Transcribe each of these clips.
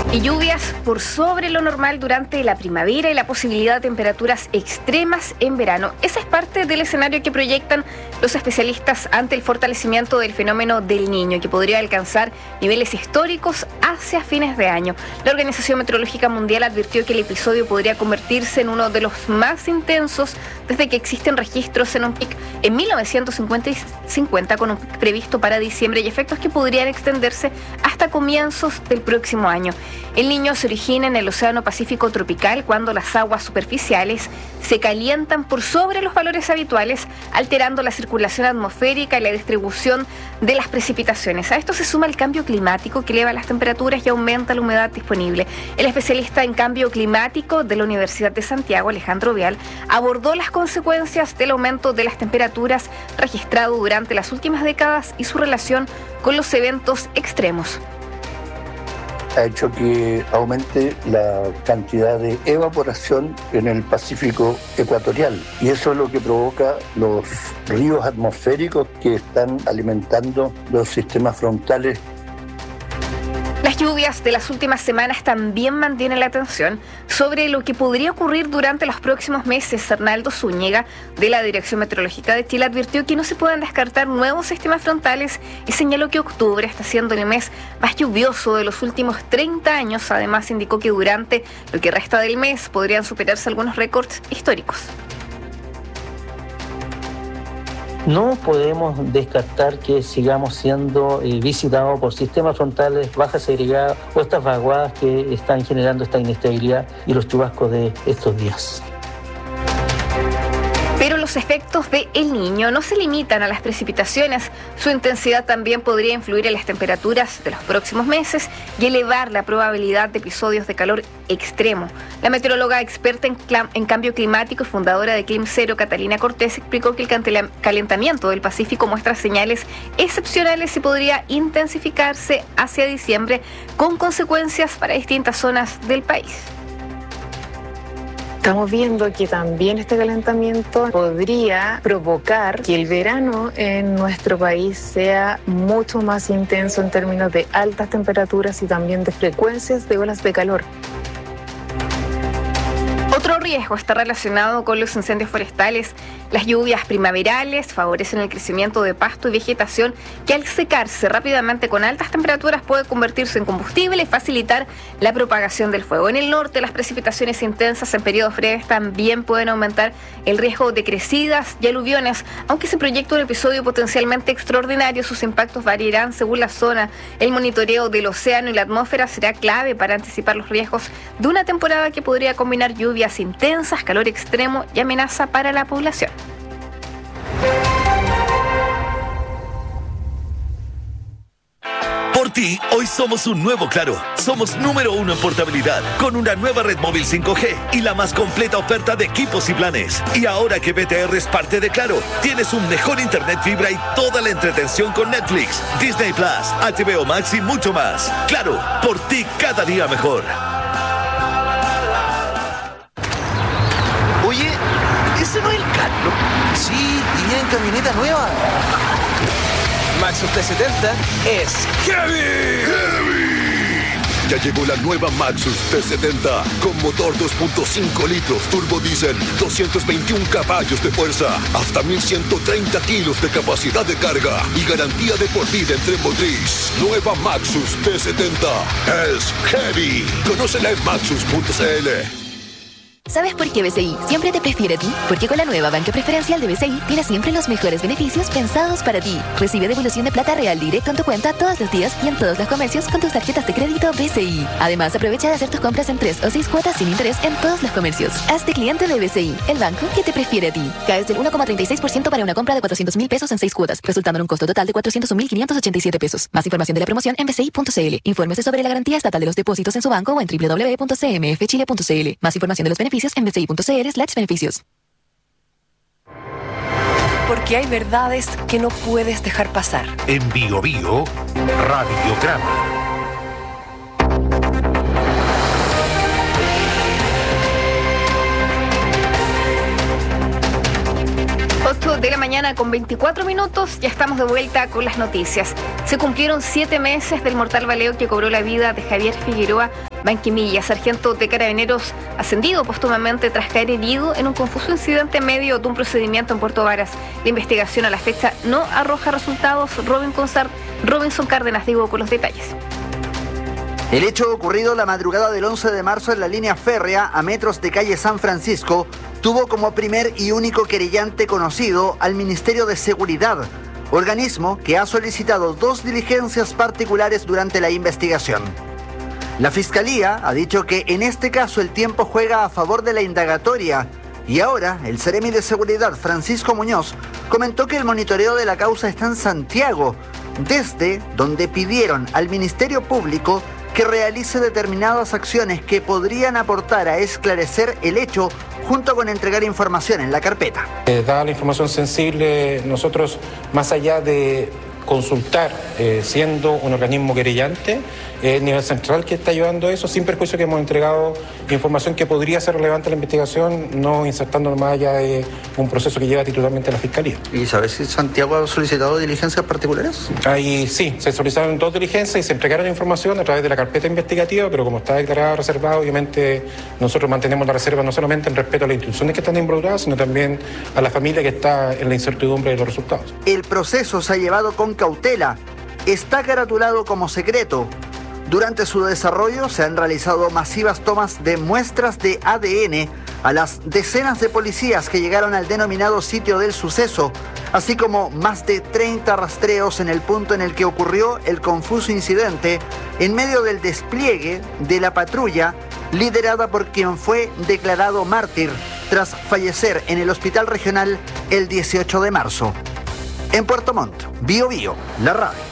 Y lluvias por sobre lo normal durante la primavera y la posibilidad de temperaturas extremas en verano. Ese es parte del escenario que proyectan los especialistas ante el fortalecimiento del fenómeno del Niño, que podría alcanzar niveles históricos hacia fines de año. La Organización Meteorológica Mundial advirtió que el episodio podría convertirse en uno de los más intensos desde que existen registros en un pic en 1950 con un pic previsto para diciembre y efectos que podrían extenderse hasta comienzos del próximo año. El Niño se origina en el Océano Pacífico tropical cuando las aguas superficiales se calientan por sobre los valores habituales, alterando la circulación atmosférica y la distribución de las precipitaciones. A esto se suma el cambio climático que eleva las temperaturas y aumenta la humedad disponible. El especialista en cambio climático de la Universidad de Santiago, Alejandro Vial, abordó las consecuencias del aumento de las temperaturas registrado durante las últimas décadas y su relación con los eventos extremos. Ha hecho que aumente la cantidad de evaporación en el Pacífico ecuatorial, y eso es lo que provoca los ríos atmosféricos que están alimentando los sistemas frontales. Las lluvias de las últimas semanas también mantienen la atención sobre lo que podría ocurrir durante los próximos meses. Arnaldo Zúñiga, de la Dirección Meteorológica de Chile, advirtió que no se pueden descartar nuevos sistemas frontales y señaló que octubre está siendo el mes más lluvioso de los últimos 30 años. Además, indicó que durante lo que resta del mes podrían superarse algunos récords históricos. No podemos descartar que sigamos siendo visitados por sistemas frontales, bajas segregadas o estas vaguadas que están generando esta inestabilidad y los chubascos de estos días. Pero los efectos de El Niño no se limitan a las precipitaciones. Su intensidad también podría influir en las temperaturas de los próximos meses y elevar la probabilidad de episodios de calor extremo. La meteoróloga experta en cambio climático y fundadora de ClimCero, Catalina Cortés, explicó que el calentamiento del Pacífico muestra señales excepcionales y podría intensificarse hacia diciembre con consecuencias para distintas zonas del país. Estamos viendo que también este calentamiento podría provocar que el verano en nuestro país sea mucho más intenso en términos de altas temperaturas y también de frecuencias de olas de calor. Otro riesgo está relacionado con los incendios forestales. Las lluvias primaverales favorecen el crecimiento de pasto y vegetación que al secarse rápidamente con altas temperaturas puede convertirse en combustible y facilitar la propagación del fuego. En el norte, las precipitaciones intensas en periodos breves también pueden aumentar el riesgo de crecidas y aluviones. Aunque se proyecta un episodio potencialmente extraordinario, sus impactos variarán según la zona. El monitoreo del océano y la atmósfera será clave para anticipar los riesgos de una temporada que podría combinar lluvias intensas, calor extremo y amenaza para la población. Por ti, hoy somos un nuevo Claro. Somos número 1 en portabilidad, con una nueva red móvil 5G y la más completa oferta de equipos y planes. Y ahora que BTR es parte de Claro, tienes un mejor internet fibra y toda la entretención con Netflix, Disney Plus, HBO Max y mucho más. Claro, por ti cada día mejor. Oye, ¿ese no es el Carlos? Sí, y viene en camioneta nueva. Maxus T70 es ¡Heavy! Ya llegó la nueva Maxus T70 con motor 2.5 litros turbo diésel, 221 caballos de fuerza, hasta 1130 kilos de capacidad de carga y garantía de por vida en tren motriz. Nueva Maxus T70 es Heavy. Conócela en maxus.cl. ¿Sabes por qué BCI siempre te prefiere a ti? Porque con la nueva banca preferencial de BCI tienes siempre los mejores beneficios pensados para ti. Recibe devolución de plata real directo en tu cuenta todos los días y en todos los comercios con tus tarjetas de crédito BCI. Además, aprovecha de hacer tus compras en 3 o 6 cuotas sin interés en todos los comercios. Hazte cliente de BCI, el banco que te prefiere a ti. Caes del 1,36% para una compra de 400.000 pesos en 6 cuotas, resultando en un costo total de 401.587 pesos. Más información de la promoción en bci.cl. Infórmese sobre la garantía estatal de los depósitos en su banco o en www.cmfchile.cl. Más información de los beneficios en bci.cl/beneficios. Porque hay verdades que no puedes dejar pasar. En Bio Bio, Radiograma. De la mañana con 24 minutos, ya estamos de vuelta con las noticias. Se cumplieron 7 meses del mortal baleo que cobró la vida de Javier Figueroa Banquimilla, sargento de Carabineros ascendido póstumamente tras caer herido en un confuso incidente en medio de un procedimiento en Puerto Varas. La investigación a la fecha no arroja resultados. Robinson Cárdenas, digo, con los detalles. El hecho ocurrido la madrugada del 11 de marzo en la línea férrea a metros de calle San Francisco tuvo como primer y único querellante conocido al Ministerio de Seguridad, organismo que ha solicitado 2 diligencias particulares durante la investigación. La Fiscalía ha dicho que en este caso el tiempo juega a favor de la indagatoria y ahora el Seremi de Seguridad, Francisco Muñoz, comentó que el monitoreo de la causa está en Santiago, desde donde pidieron al Ministerio Público que realice determinadas acciones que podrían aportar a esclarecer el hecho junto con entregar información en la carpeta. Dada la información sensible, nosotros, más allá de consultar, siendo un organismo querellante, el nivel central que está ayudando a eso, sin perjuicio que hemos entregado información que podría ser relevante a la investigación, no insertando más allá de un proceso que lleva titularmente a la Fiscalía. ¿Y sabes si Santiago ha solicitado diligencias particulares? Ahí sí, se solicitaron 2 diligencias y se entregaron información a través de la carpeta investigativa, pero como está declarada reservada, obviamente nosotros mantenemos la reserva no solamente en respeto a las instituciones que están involucradas, sino también a la familia que está en la incertidumbre de los resultados. El proceso se ha llevado con cautela, está caratulado como secreto. Durante su desarrollo se han realizado masivas tomas de muestras de ADN a las decenas de policías que llegaron al denominado sitio del suceso, así como más de 30 rastreos en el punto en el que ocurrió el confuso incidente, en medio del despliegue de la patrulla liderada por quien fue declarado mártir tras fallecer en el hospital regional el 18 de marzo. En Puerto Montt, Bío Bío, la radio.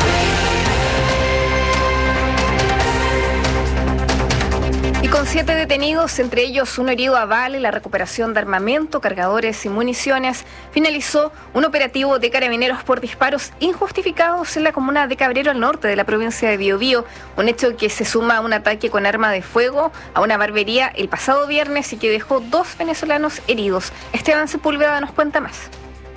Y con 7 detenidos, entre ellos un herido a bala y la recuperación de armamento, cargadores y municiones, finalizó un operativo de Carabineros por disparos injustificados en la comuna de Cabrero, al norte de la provincia de Biobío, un hecho que se suma a un ataque con arma de fuego a una barbería el pasado viernes y que dejó 2 venezolanos heridos. Esteban Sepúlveda nos cuenta más.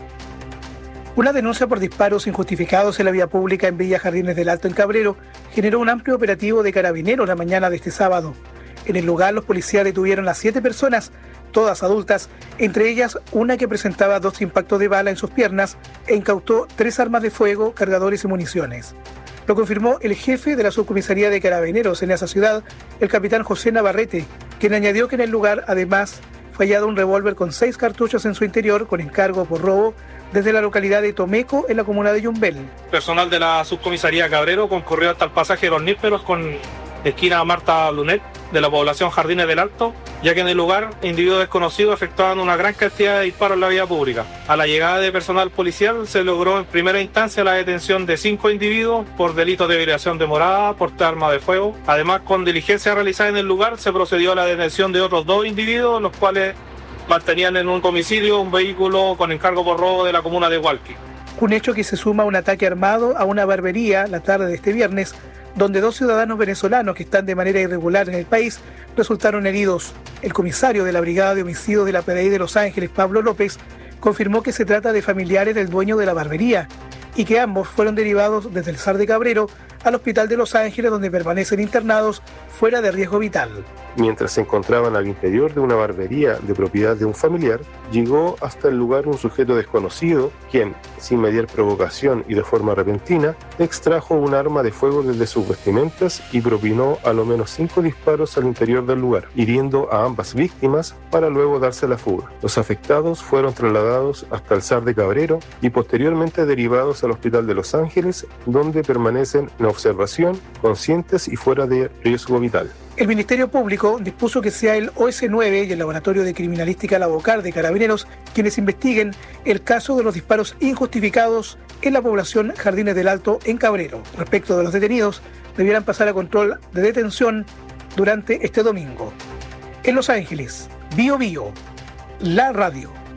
Una denuncia por disparos injustificados en la vía pública en Villa Jardines del Alto en Cabrero generó un amplio operativo de Carabineros la mañana de este sábado. En el lugar, los policías detuvieron a 7 personas, todas adultas, entre ellas una que presentaba 2 impactos de bala en sus piernas e incautó 3 armas de fuego, cargadores y municiones. Lo confirmó el jefe de la subcomisaría de Carabineros en esa ciudad, el capitán José Navarrete, quien añadió que en el lugar, además, fue hallado un revólver con 6 cartuchos en su interior con encargo por robo desde la localidad de Tomeco, en la comuna de Yumbel. Personal de la subcomisaría Cabrero concurrió hasta el pasaje de los Nísperos con esquina Marta Lunet de la población Jardines del Alto, ya que en el lugar individuos desconocidos efectuaban una gran cantidad de disparos en la vía pública. A la llegada de personal policial se logró en primera instancia la detención de 5 individuos por delitos de violación de morada, porte de arma de fuego. Además, con diligencia realizada en el lugar, se procedió a la detención de otros 2 individuos, los cuales mantenían en un domicilio un vehículo con encargo por robo de la comuna de Hualqui. Un hecho que se suma a un ataque armado a una barbería la tarde de este viernes, donde 2 ciudadanos venezolanos que están de manera irregular en el país resultaron heridos. El comisario de la Brigada de Homicidios de la PDI de Los Ángeles, Pablo López, confirmó que se trata de familiares del dueño de la barbería y que ambos fueron derivados desde el SAR de Cabrero al Hospital de Los Ángeles, donde permanecen internados fuera de riesgo vital. Mientras se encontraban al interior de una barbería de propiedad de un familiar, llegó hasta el lugar un sujeto desconocido, quien, sin mediar provocación y de forma repentina, extrajo un arma de fuego desde sus vestimentas y propinó a lo menos 5 disparos al interior del lugar, hiriendo a ambas víctimas para luego darse la fuga. Los afectados fueron trasladados hasta el SAR de Cabrero y posteriormente derivados al Hospital de Los Ángeles, donde permanecen en observación, conscientes y fuera de riesgo vital. El Ministerio Público dispuso que sea el OS9 y el Laboratorio de Criminalística Labocar de Carabineros quienes investiguen el caso de los disparos injustificados en la población Jardines del Alto en Cabrero. Respecto de los detenidos, debieran pasar a control de detención durante este domingo. En Los Ángeles, Bío Bío, la radio.